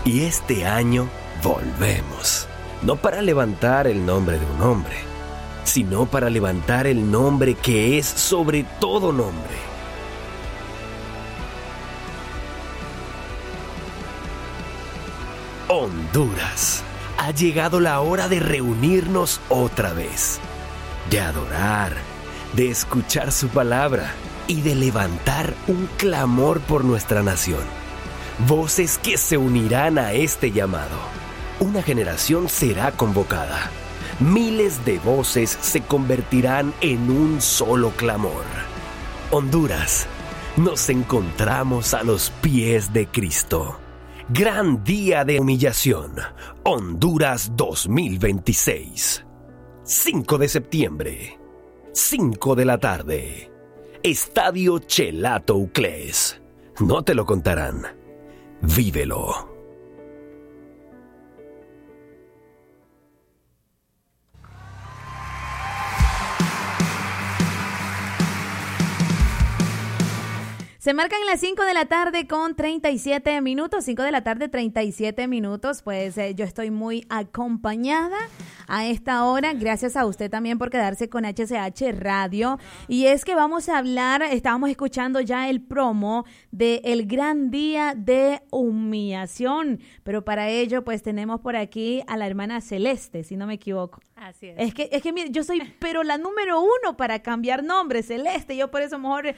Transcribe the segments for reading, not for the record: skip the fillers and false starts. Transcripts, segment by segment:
Y este año volvemos, no para levantar el nombre de un hombre, sino para levantar el nombre que es sobre todo nombre. Honduras. Ha llegado la hora de reunirnos otra vez, de adorar, de escuchar su palabra y de levantar un clamor por nuestra nación. Voces que se unirán a este llamado. Una generación será convocada. Miles de voces se convertirán en un solo clamor. Honduras, nos encontramos a los pies de Cristo. Gran día de humillación. Honduras 2026. 5 de septiembre. 5 de la tarde. Estadio Chelato Uclés. No te lo contarán. Vívelo. Se marcan las 5 de la tarde con 37 minutos, 5 de la tarde 37 minutos, pues yo estoy muy acompañada a esta hora, gracias a usted también por quedarse con HCH Radio, y es que vamos a hablar, estábamos escuchando ya el promo de el gran día de humillación, pero para ello pues tenemos por aquí a la hermana Celeste, si no me equivoco. Así es. Es que mire, yo soy, pero la número 1 para cambiar nombre, Celeste, yo por eso mejor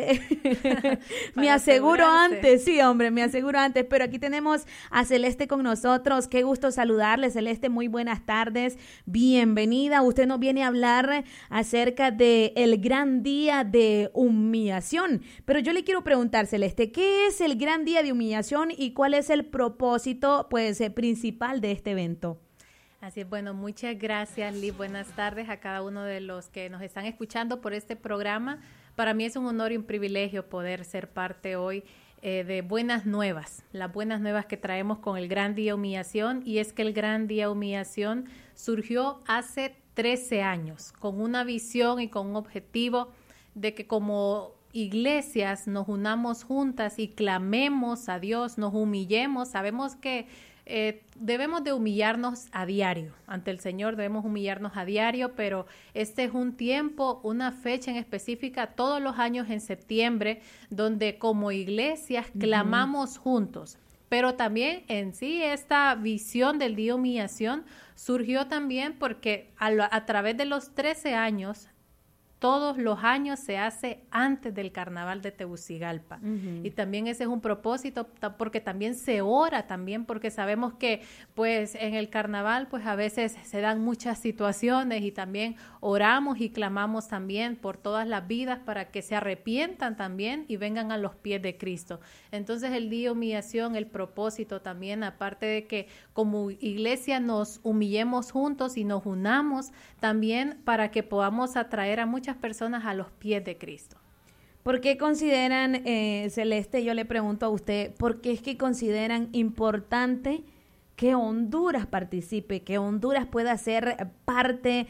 me aseguro antes, sí hombre, me aseguro antes, pero aquí tenemos a Celeste con nosotros, qué gusto saludarle, Celeste, muy buenas tardes, bienvenida, usted nos viene a hablar acerca de el gran día de humillación, pero yo le quiero preguntar, Celeste, ¿qué es el gran día de humillación y cuál es el propósito, pues, principal de este evento? Así es, bueno, muchas gracias, Liz. Buenas tardes a cada uno de los que nos están escuchando por este programa. Para mí es un honor y un privilegio poder ser parte hoy de Buenas Nuevas, las buenas nuevas que traemos con el Gran Día Humillación, y es que el Gran Día Humillación surgió hace 13 años con una visión y con un objetivo de que como iglesias nos unamos juntas y clamemos a Dios, nos humillemos. Sabemos que debemos de humillarnos a diario, ante el Señor debemos humillarnos a diario, pero este es un tiempo, una fecha en específica, todos los años en septiembre, donde como iglesias clamamos juntos. Pero también en sí esta visión del Día de Humillación surgió también porque a través de los 13 años, todos los años se hace antes del Carnaval de Tegucigalpa. Y también ese es un propósito, porque también se ora también, porque sabemos que pues en el Carnaval pues a veces se dan muchas situaciones y también oramos y clamamos también por todas las vidas para que se arrepientan también y vengan a los pies de Cristo. Entonces el Día de Humillación, el propósito también, aparte de que como iglesia nos humillemos juntos y nos unamos también para que podamos atraer a muchas personas a los pies de Cristo. ¿Por qué consideran, Celeste, yo le pregunto a usted, por qué es que consideran importante que Honduras participe, que Honduras pueda ser parte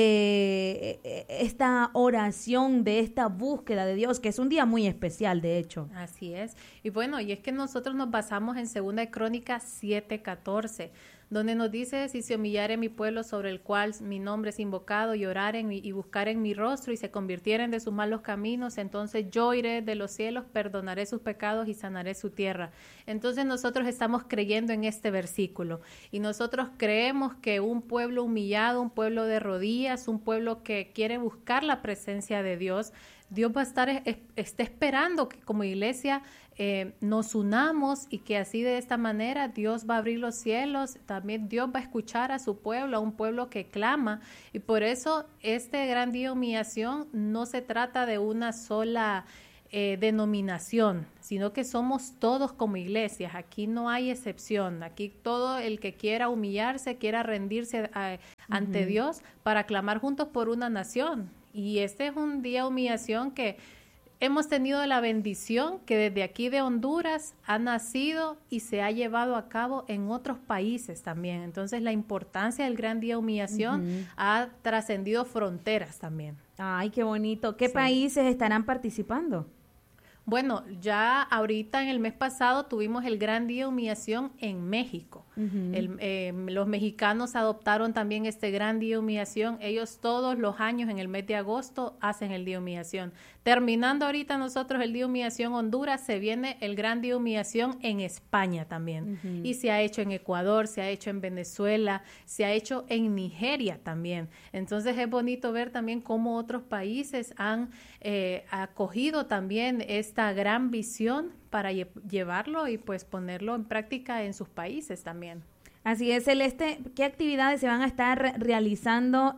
de esta oración, de esta búsqueda de Dios, que es un día muy especial, de hecho? Así es. Y bueno, y es que nosotros nos basamos en 2 Crónicas 7:14, donde nos dice: si se humillare mi pueblo sobre el cual mi nombre es invocado, y oraren y buscaren mi rostro y se convirtieren de sus malos caminos, entonces yo iré de los cielos, perdonaré sus pecados y sanaré su tierra. Entonces nosotros estamos creyendo en este versículo y nosotros creemos que un pueblo humillado, un pueblo de rodillas, un pueblo que quiere buscar la presencia de Dios, Dios va a está esperando que como iglesia nos unamos y que así de esta manera Dios va a abrir los cielos, también Dios va a escuchar a su pueblo, a un pueblo que clama, y por eso este gran día de humillación no se trata de una sola denominación, sino que somos todos como iglesias, aquí no hay excepción, aquí todo el que quiera humillarse, quiera rendirse ante Dios para clamar juntos por una nación. Y este es un día de humillación que hemos tenido la bendición que desde aquí de Honduras ha nacido y se ha llevado a cabo en otros países también. Entonces la importancia del gran día de humillación ha trascendido fronteras también. Ay, qué bonito. ¿Qué países estarán participando? Bueno, ya ahorita en el mes pasado tuvimos el Gran Día de Humillación en México. Los mexicanos adoptaron también este Gran Día de Humillación. Ellos todos los años en el mes de agosto hacen el Día de Humillación. Terminando ahorita nosotros el Día de Humillación Honduras, se viene el Gran Día de Humillación en España también. Y se ha hecho en Ecuador, se ha hecho en Venezuela, se ha hecho en Nigeria también. Entonces es bonito ver también cómo otros países han acogido también esta gran visión para llevarlo y pues ponerlo en práctica en sus países también. Así es, Celeste, ¿qué actividades se van a estar realizando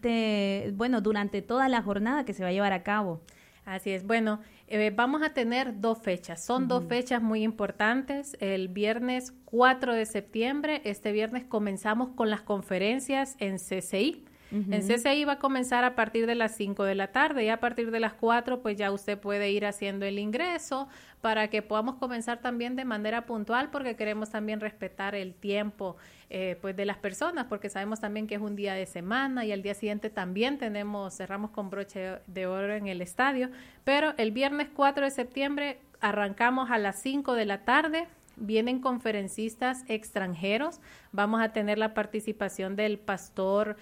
durante toda la jornada que se va a llevar a cabo? Así es, bueno, vamos a tener 2 fechas, son 2 fechas muy importantes. El viernes 4 de septiembre, este viernes comenzamos con las conferencias en CCI. En CCI va a comenzar a partir de las 5 de la tarde y a partir de las 4 pues ya usted puede ir haciendo el ingreso para que podamos comenzar también de manera puntual, porque queremos también respetar el tiempo pues de las personas, porque sabemos también que es un día de semana y al día siguiente también cerramos con broche de oro en el estadio, pero el viernes 4 de septiembre arrancamos a las 5 de la tarde. Vienen conferencistas extranjeros, vamos a tener la participación del pastor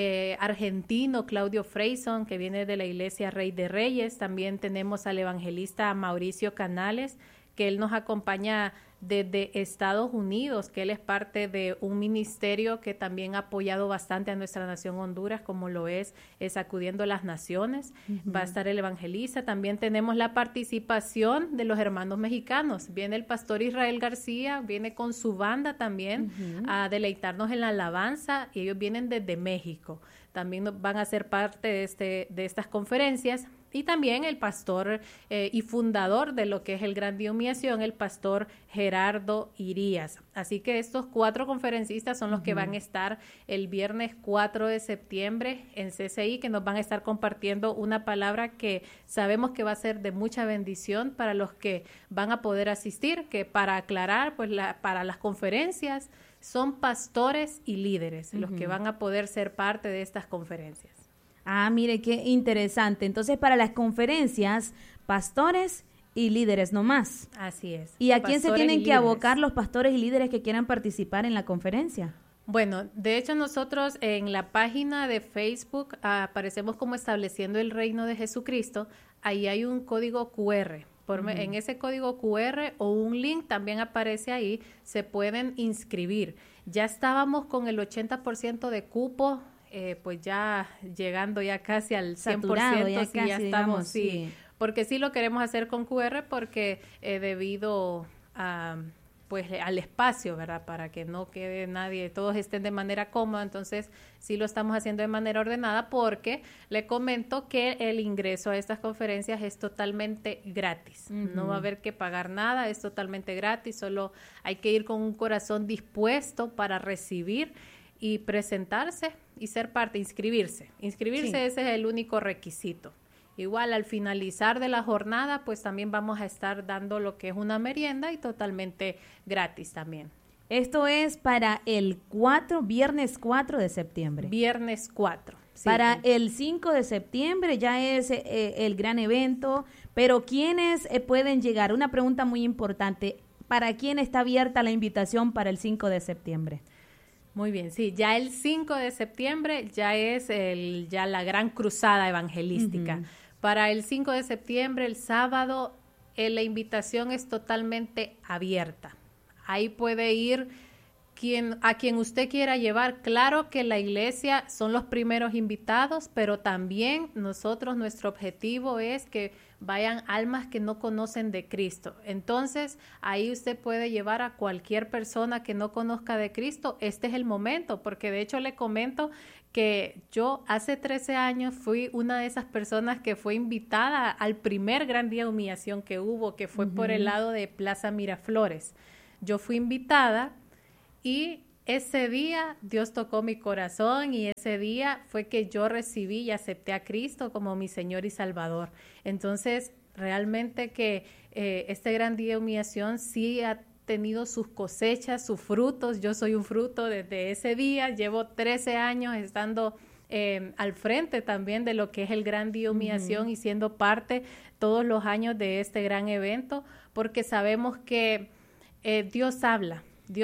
argentino Claudio Freyson, que viene de la Iglesia Rey de Reyes. También tenemos al evangelista Mauricio Canales, que él nos acompaña desde Estados Unidos, que él es parte de un ministerio que también ha apoyado bastante a nuestra nación Honduras, como lo es Sacudiendo las Naciones. Va a estar el evangelista. También tenemos la participación de los hermanos mexicanos. Viene el pastor Israel García, viene con su banda también a deleitarnos en la alabanza, y ellos vienen desde México. También van a ser parte de estas conferencias. Y también el pastor y fundador de lo que es el Gran Día de Humillación, el pastor Gerardo Irías. Así que estos 4 conferencistas son los que van a estar el viernes 4 de septiembre en CCI, que nos van a estar compartiendo una palabra que sabemos que va a ser de mucha bendición para los que van a poder asistir, que para aclarar, pues para las conferencias son pastores y líderes los que van a poder ser parte de estas conferencias. Ah, mire, qué interesante. Entonces, para las conferencias, pastores y líderes nomás. Así es. ¿Y a quién se tienen que abocar los pastores y líderes que quieran participar en la conferencia? Bueno, de hecho nosotros en la página de Facebook aparecemos como Estableciendo el Reino de Jesucristo. Ahí hay un código QR. En ese código QR o un link también aparece ahí, se pueden inscribir. Ya estábamos con el 80% de cupo, pues ya llegando ya casi al 100%, saturado, ya sí, casi, ya estamos, digamos, sí, porque sí lo queremos hacer con QR porque debido a pues al espacio, ¿verdad? Para que no quede nadie, todos estén de manera cómoda, entonces sí lo estamos haciendo de manera ordenada, porque le comento que el ingreso a estas conferencias es totalmente gratis, no va a haber que pagar nada, es totalmente gratis, solo hay que ir con un corazón dispuesto para recibir y presentarse y ser parte, inscribirse, sí. Ese es el único requisito. Igual al finalizar de la jornada, pues también vamos a estar dando lo que es una merienda y totalmente gratis también. Esto es para el viernes 4 de septiembre. Viernes 4. Sí. Para el 5 de septiembre ya es el gran evento, pero ¿quiénes pueden llegar? Una pregunta muy importante, ¿para quién está abierta la invitación para el 5 de septiembre? Muy bien, sí, ya el 5 de septiembre ya es ya la gran cruzada evangelística. Para el 5 de septiembre, el sábado, la invitación es totalmente abierta. Ahí puede ir a quien usted quiera llevar. Claro que la iglesia son los primeros invitados, pero también nuestro objetivo es que vayan almas que no conocen de Cristo. Entonces, ahí usted puede llevar a cualquier persona que no conozca de Cristo. Este es el momento, porque de hecho le comento que yo hace 13 años fui una de esas personas que fue invitada al primer Gran Día de Humillación que hubo, que fue por el lado de Plaza Miraflores. Yo fui invitada y ese día Dios tocó mi corazón y ese día fue que yo recibí y acepté a Cristo como mi Señor y Salvador. Entonces, realmente que este Gran Día de Humillación sí ha tenido sus cosechas, sus frutos. Yo soy un fruto desde ese día. Llevo 13 años estando al frente también de lo que es el Gran Día de Humillación y siendo parte todos los años de este gran evento, porque sabemos que Dios habla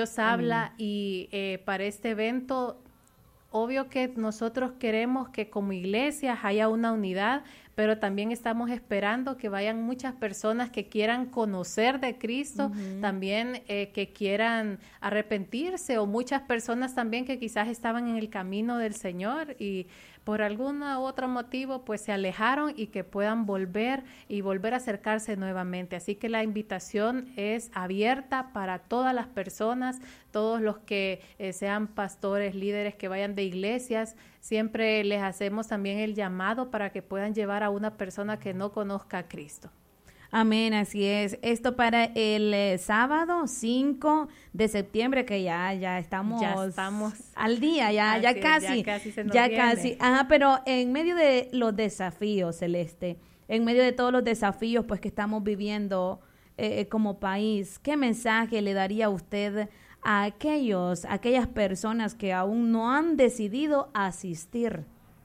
y para este evento, obvio que nosotros queremos que como iglesias haya una unidad, pero también estamos esperando que vayan muchas personas que quieran conocer de Cristo, también que quieran arrepentirse, o muchas personas también que quizás estaban en el camino del Señor y por algún u otro motivo pues se alejaron y que puedan volver a acercarse nuevamente. Así que la invitación es abierta para todas las personas, todos los que sean pastores, líderes que vayan de iglesias. Siempre les hacemos también el llamado para que puedan llevar a una persona que no conozca a Cristo. Amén, así es. Esto para el sábado 5 de septiembre, que ya estamos al día, ya casi. Ajá, pero en medio de los desafíos, Celeste, en medio de todos los desafíos pues que estamos viviendo como país, ¿qué mensaje le daría usted a aquellas personas que aún no han decidido asistir?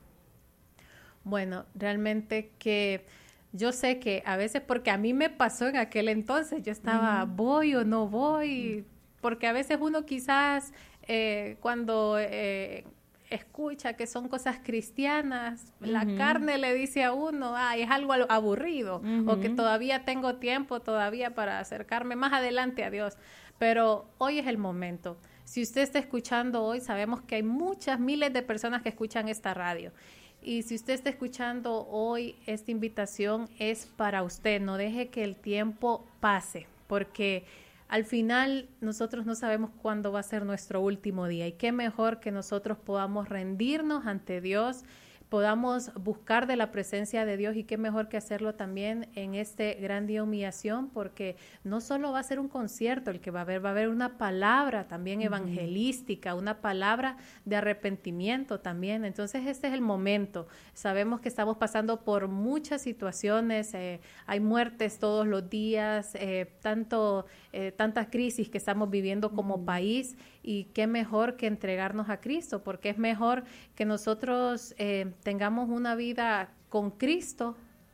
Bueno, realmente que yo sé que a veces, porque a mí me pasó en aquel entonces, yo estaba, voy o no voy, porque a veces uno quizás cuando escucha que son cosas cristianas, la carne le dice a uno, es algo aburrido, o que todavía tengo tiempo todavía para acercarme más adelante a Dios, pero hoy es el momento. Si usted está escuchando hoy, sabemos que hay miles de personas que escuchan esta radio. Y si usted está escuchando hoy, esta invitación es para usted. No deje que el tiempo pase, porque al final nosotros no sabemos cuándo va a ser nuestro último día. Y qué mejor que nosotros podamos rendirnos ante Dios, podamos buscar de la presencia de Dios, y qué mejor que hacerlo también en este gran día de humillación, porque no solo va a ser un concierto el que va a haber una palabra también evangelística, una palabra de arrepentimiento también. Entonces este es el momento. Sabemos que estamos pasando por muchas situaciones, hay muertes todos los días, tantas crisis que estamos viviendo como país, y qué mejor que entregarnos a Cristo, porque es mejor que nosotros tengamos una vida con Cristo,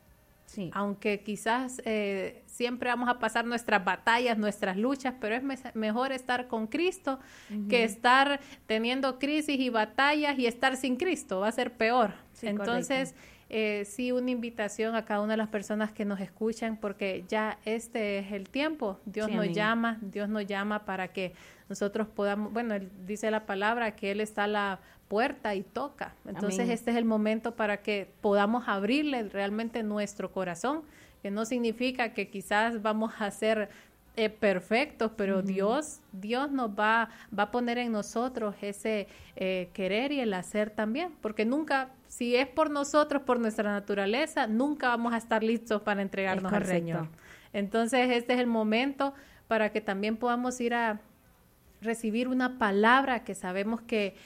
aunque quizás siempre vamos a pasar nuestras batallas, nuestras luchas, pero es mejor estar con Cristo que estar teniendo crisis y batallas y estar sin Cristo, va a ser peor. Sí, entonces, sí, una invitación a cada una de las personas que nos escuchan, porque ya este es el tiempo. Dios nos llama para que nosotros podamos, bueno, Él dice la palabra que Él está a la puerta y toca. Entonces este es el momento para que podamos abrirle realmente nuestro corazón, que no significa que quizás vamos a ser perfectos, pero Dios nos va a poner en nosotros ese querer y el hacer también, porque nunca, si es por nosotros, por nuestra naturaleza, nunca vamos a estar listos para entregarnos al Señor. Entonces este es el momento para que también podamos ir a recibir una palabra que sabemos que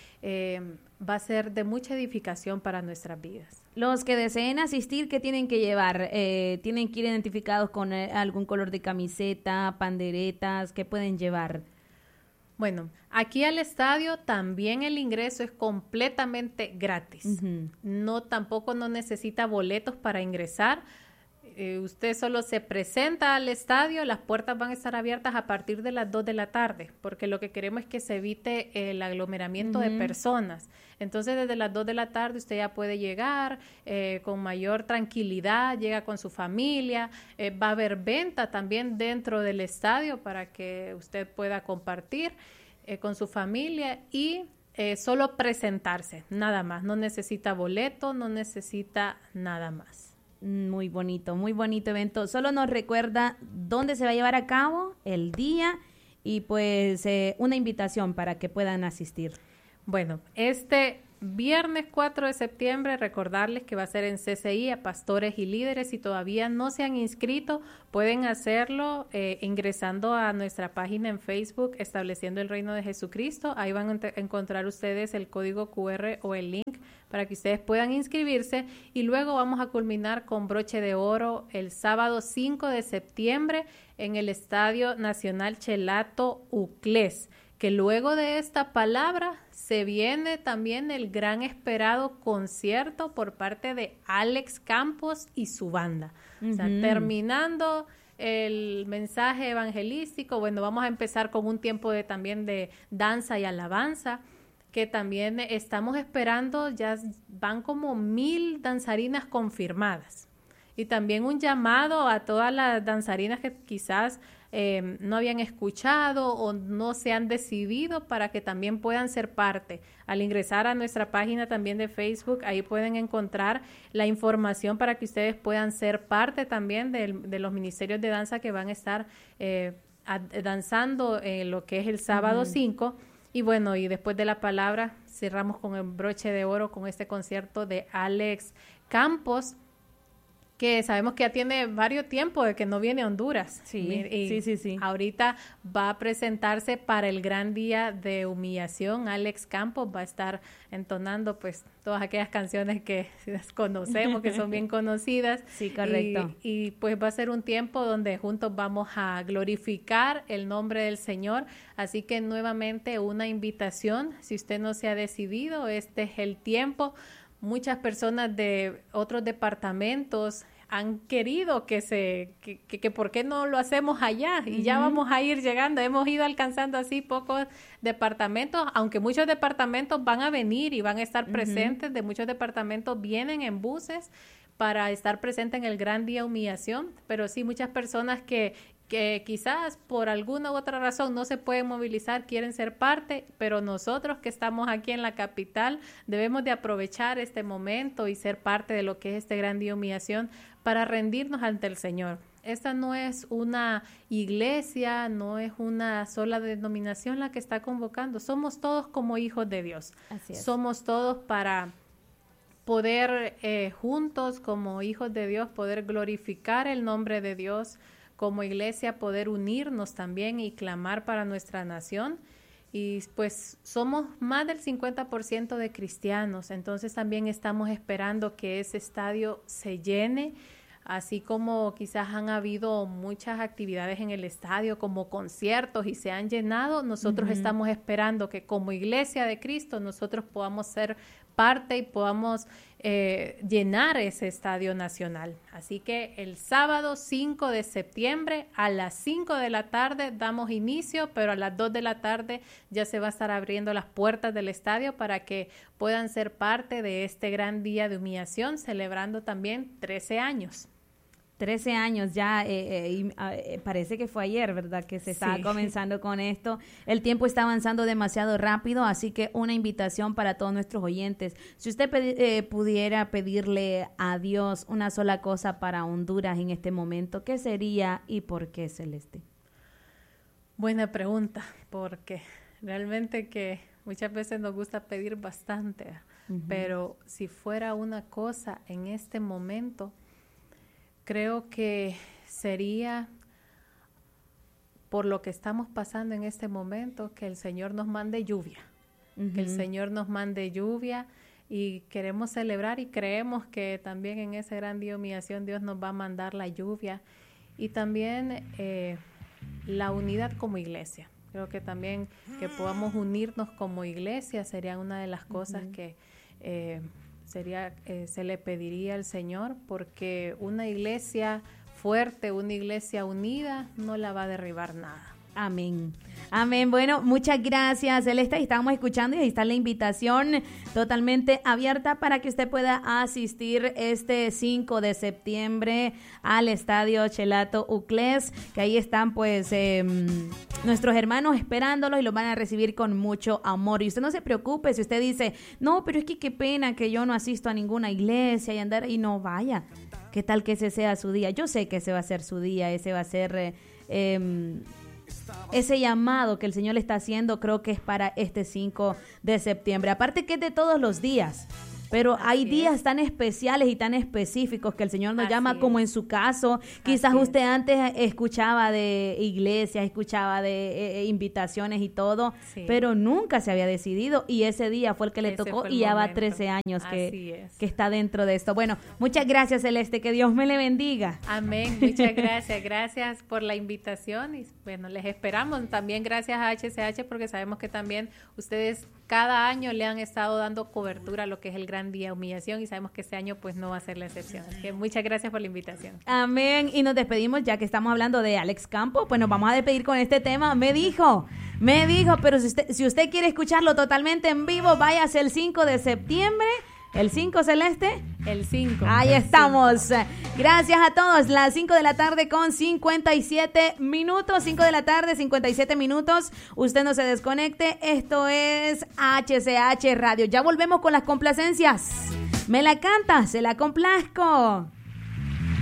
va a ser de mucha edificación para nuestras vidas. Los que deseen asistir, ¿qué tienen que llevar? ¿Tienen que ir identificados con algún color de camiseta, panderetas? ¿Qué pueden llevar? Bueno, aquí al estadio también el ingreso es completamente gratis. Tampoco necesita boletos para ingresar. Usted solo se presenta al estadio, las puertas van a estar abiertas a partir de las 2 de la tarde, porque lo que queremos es que se evite el aglomeramiento de personas. Entonces, desde las 2 de la tarde usted ya puede llegar con mayor tranquilidad, llega con su familia, va a haber venta también dentro del estadio para que usted pueda compartir con su familia y solo presentarse, nada más. No necesita boleto, no necesita nada más. Muy bonito evento. Solo nos recuerda dónde se va a llevar a cabo, el día y pues una invitación para que puedan asistir. Bueno, este viernes 4 de septiembre, recordarles que va a ser en CCI a pastores y líderes. Si todavía no se han inscrito, pueden hacerlo ingresando a nuestra página en Facebook, Estableciendo el Reino de Jesucristo. Ahí van a encontrar ustedes el código QR o el link para que ustedes puedan inscribirse, y luego vamos a culminar con broche de oro el sábado 5 de septiembre en el Estadio Nacional Chelato Uclés, que luego de esta palabra se viene también el gran esperado concierto por parte de Alex Campos y su banda. O sea, terminando el mensaje evangelístico, bueno, vamos a empezar con un tiempo también de danza y alabanza, que también estamos esperando, ya van como 1,000 danzarinas confirmadas. Y también un llamado a todas las danzarinas que quizás no habían escuchado o no se han decidido para que también puedan ser parte. Al ingresar a nuestra página también de Facebook, ahí pueden encontrar la información para que ustedes puedan ser parte también de los ministerios de danza que van a estar danzando lo que es el sábado 5. Y bueno, y después de la palabra cerramos con el broche de oro con este concierto de Alex Campos, que sabemos que ya tiene varios tiempos de que no viene a Honduras. Sí. Ahorita va a presentarse para el gran día de humillación. Alex Campos va a estar entonando pues todas aquellas canciones que conocemos, que son bien conocidas. Sí, correcto. Y pues va a ser un tiempo donde juntos vamos a glorificar el nombre del Señor. Así que nuevamente una invitación, si usted no se ha decidido, este es el tiempo. Muchas personas de otros departamentos han querido que por qué no lo hacemos allá, y ya vamos a ir llegando, hemos ido alcanzando así pocos departamentos, aunque muchos departamentos van a venir y van a estar presentes, de muchos departamentos vienen en buses para estar presentes en el gran día de humillación, pero sí muchas personas que quizás por alguna u otra razón no se pueden movilizar, quieren ser parte, pero nosotros que estamos aquí en la capital debemos de aprovechar este momento y ser parte de lo que es este gran día de humillación para rendirnos ante el Señor. Esta no es una iglesia, no es una sola denominación la que está convocando, somos todos como hijos de Dios. Así es. Somos todos para poder juntos como hijos de Dios, poder glorificar el nombre de Dios, como iglesia poder unirnos también y clamar para nuestra nación. Y pues somos más del 50% de cristianos, entonces también estamos esperando que ese estadio se llene, así como quizás han habido muchas actividades en el estadio como conciertos y se han llenado. Nosotros estamos esperando que como iglesia de Cristo nosotros podamos ser parte y podamos llenar ese estadio nacional. Así que el sábado 5 de septiembre a las 5 de la tarde damos inicio, pero a las 2 de la tarde ya se va a estar abriendo las puertas del estadio para que puedan ser parte de este gran día de humillación, celebrando también 13 años. 13 años ya, parece que fue ayer, ¿verdad? Que se estaba comenzando con esto. El tiempo está avanzando demasiado rápido, así que una invitación para todos nuestros oyentes. Si usted pudiera pedirle a Dios una sola cosa para Honduras en este momento, ¿qué sería y por qué, Celeste? Buena pregunta, porque realmente que muchas veces nos gusta pedir bastante, pero si fuera una cosa en este momento, creo que sería, por lo que estamos pasando en este momento, que el Señor nos mande lluvia, que el Señor nos mande lluvia, y queremos celebrar y creemos que también en ese gran día de humillación Dios nos va a mandar la lluvia, y también la unidad como iglesia. Creo que también que podamos unirnos como iglesia sería una de las cosas que se le pediría al Señor, porque una iglesia fuerte, una iglesia unida, no la va a derribar nada. Amén. Amén. Bueno, muchas gracias, Celeste. Estamos escuchando y ahí está la invitación totalmente abierta para que usted pueda asistir este 5 de septiembre al Estadio Chelato Uclés, que ahí están pues nuestros hermanos esperándolos y los van a recibir con mucho amor. Y usted no se preocupe si usted dice, no, pero es que qué pena que yo no asisto a ninguna iglesia y andar, y no vaya. ¿Qué tal que ese sea su día? Yo sé que ese va a ser su día, ese va a ser ese llamado que el Señor le está haciendo. Creo que es para este 5 de septiembre. Aparte que es de todos los días. pero hay días tan especiales y tan específicos que el Señor nos llama, como en su caso. Quizás usted antes escuchaba de iglesias, escuchaba de invitaciones y todo, pero nunca se había decidido, y ese día fue el que le tocó, y ya va 13 años que está dentro de esto. Bueno, muchas gracias, Celeste, que Dios me le bendiga. Amén, muchas gracias. Gracias por la invitación y bueno, les esperamos. También gracias a HCH, porque sabemos que también ustedes cada año le han estado dando cobertura a lo que es el Gran Día de Humillación, y sabemos que este año pues no va a ser la excepción. Así que muchas gracias por la invitación. Amén. Y nos despedimos, ya que estamos hablando de Alex Campos, pues nos vamos a despedir con este tema. Me dijo, pero si usted quiere escucharlo totalmente en vivo, váyase el 5 de septiembre. ¿El 5, Celeste? El 5. Ahí estamos. 5. Gracias a todos. Las 5 de la tarde con 57 minutos. 5 de la tarde, 57 minutos. Usted no se desconecte. Esto es HCH Radio. Ya volvemos con las complacencias. Me la canta, se la complazco.